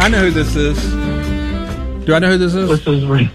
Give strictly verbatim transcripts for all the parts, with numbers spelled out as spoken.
I know who this is. Do I know who this is? This is re-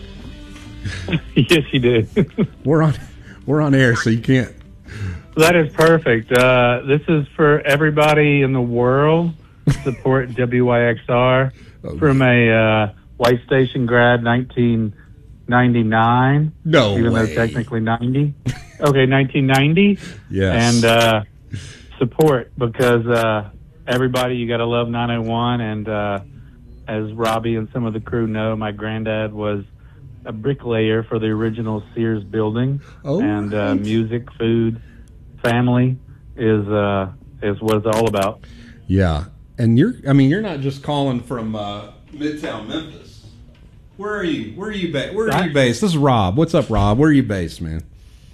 yes, you do. We're on, we're on air, so you can't. That is perfect. Uh, this is for everybody in the world. Support W Y X R oh, from a uh, White Station grad, nineteen ninety-nine. No even way. though technically ninety. Okay, nineteen ninety. Yes. And uh, support because uh, everybody, you got to love nine oh one. And uh, as Robbie and some of the crew know, my granddad was a bricklayer for the original Sears building. Oh, and right. uh, music, food, family is uh, is what it's all about. Yeah. And you're, I mean, you're not just calling from uh, Midtown Memphis. Where are you? Where are you based? Where are you based? This is Rob. What's up, Rob? Where are you based, man?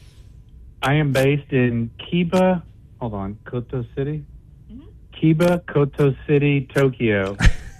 I am based in Kiba. Hold on, Koto City. Mm-hmm. Kiba, Koto City, Tokyo.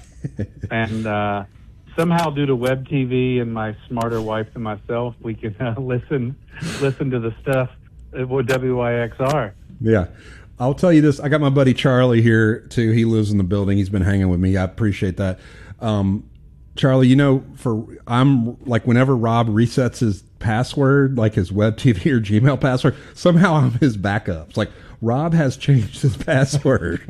And uh, somehow, due to web T V and my smarter wife than myself, we can uh, listen listen to the stuff at W Y X R. Yeah. I'll tell you this. I got my buddy Charlie here, too. He lives in the building. He's been hanging with me. I appreciate that. Um, Charlie, you know, for I'm like whenever Rob resets his password, like his web T V or Gmail password, somehow I'm his backup. It's like Rob has changed his password.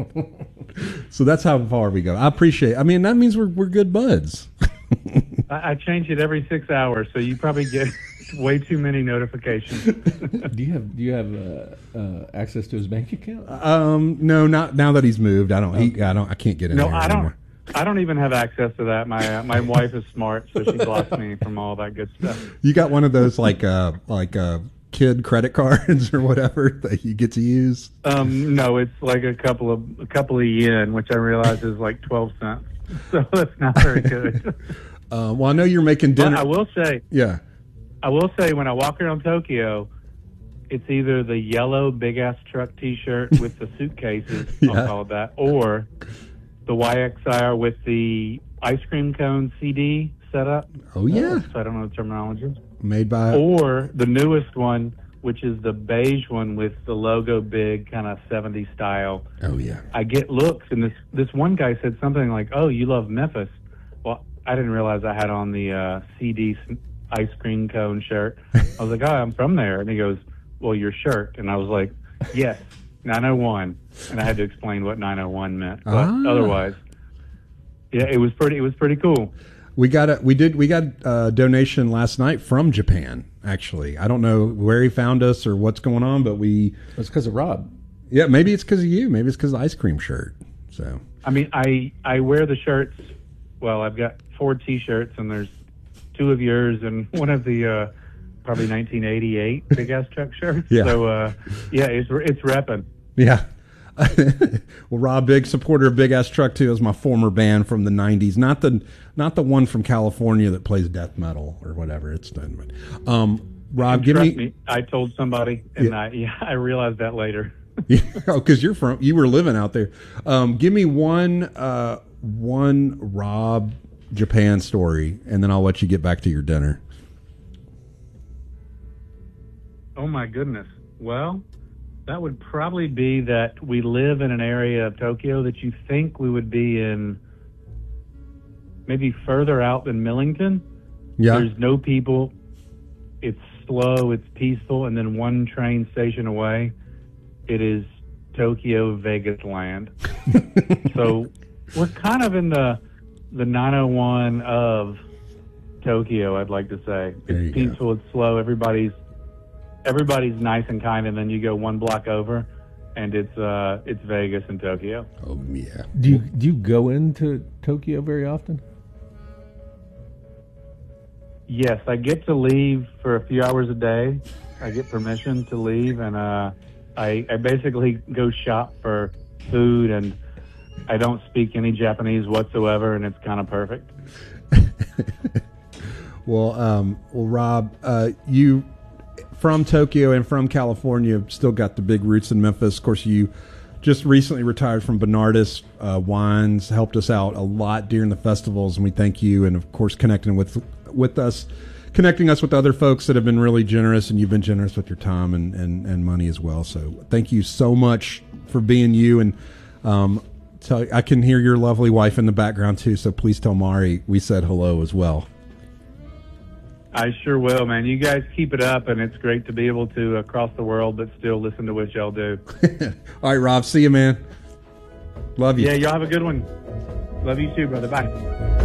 So that's how far we go. I appreciate it. I mean, that means we're we're good buds. I, I change it every six hours, so you probably get way too many notifications. Do you have do you have uh, uh, access to his bank account? Um, no, not now that he's moved. I don't. He, I don't. I can't get in No, there I don't. anymore. I don't even have access to that. My uh, my wife is smart, so she blocks me from all that good stuff. You got one of those like uh like uh kid credit cards or whatever that you get to use? Um, no, it's like a couple of a couple of yen, which I realize is like twelve cents. So it's not very good. uh, well, I know you're making dinner. But I will say, yeah. I will say when I walk around Tokyo, it's either the yellow big ass truck T-shirt with the suitcases, Yeah. I'll call it that, or the Y X R with the ice cream cone C D setup. Oh yeah. So I don't know the terminology. Made by. Or the newest one, which is the beige one with the logo big, kind of seventies style. Oh yeah. I get looks, and this this one guy said something like, "Oh, you love Memphis." Well, I didn't realize I had on the uh, C D ice cream cone shirt. I was like, "Oh, I'm from there," and he goes, "Well, your shirt," and I was like, "Yes, nine oh one," and I had to explain what nine oh one meant. But Ah. otherwise, yeah, it was pretty. It was pretty cool. We got a we did we got a donation last night from Japan. Actually, I don't know where he found us or what's going on, but we. It's because of Rob. Yeah, maybe it's because of you. Maybe it's because of the ice cream shirt. So. I mean, I I wear the shirts. Well, I've got four T-shirts, and there's two of yours and one of the uh, probably nineteen eighty-eight big ass truck shirts. Yeah. So uh, yeah, it's it's repping. Yeah. Well, Rob, big supporter of Big Ass Truck too. Is my former band from the nineties, not the not the one from California that plays death metal or whatever. It's done. But, um, Rob, And give trust me. me. I told somebody, and Yeah. I yeah, I realized that later. Yeah, oh, because you're from you were living out there. Um, give me one uh, one Rob Japan story, and then I'll let you get back to your dinner. Oh my goodness. Well, that would probably be that we live in an area of Tokyo that you think we would be in, maybe further out than Millington. Yeah. There's no people. It's slow. It's peaceful. And then one train station away, it is Tokyo Vegas land. So we're kind of in the the nine oh one of Tokyo, I'd like to say. There you It's go. peaceful. It's slow. Everybody's everybody's nice and kind, and then you go one block over, and it's uh it's Vegas and Tokyo. Oh yeah. Do you do you go into Tokyo very often? Yes, I get to leave for a few hours a day. I get permission to leave, and uh, I, I basically go shop for food, and I don't speak any Japanese whatsoever, and it's kind of perfect. Well, um, well, Rob, uh, you from Tokyo and from California still got the big roots in Memphis. Of course, you just recently retired from Bernardus uh, Wines, helped us out a lot during the festivals, and we thank you. And of course, connecting with with us, connecting us with other folks that have been really generous, and you've been generous with your time and, and, and money as well. So thank you so much for being you. And um, tell I can hear your lovely wife in the background too. So please tell Mari we said hello as well. I sure will, man. You guys keep it up, and it's great to be able to across the world, but still listen to what y'all do. All right, Rob. See you, man. Love you. Yeah, y'all have a good one. Love you too, brother. Bye.